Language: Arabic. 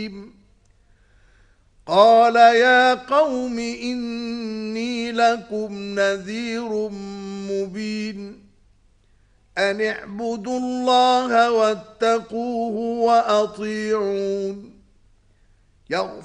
قال يا قوم إني لكم نذير مبين أن اعبدوا الله واتقوه وأطيعون